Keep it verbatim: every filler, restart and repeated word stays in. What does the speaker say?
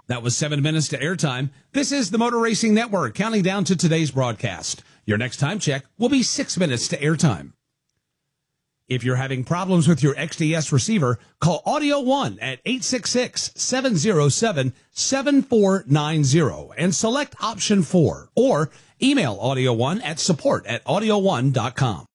That was seven minutes to airtime. This is the Motor Racing Network, counting down to today's broadcast. Your next time check will be six minutes to airtime. If you're having problems with your X D S receiver, call Audio One at eight six six, seven zero seven, seven four nine zero and select option four, or email Audio One at support at audio one dot com.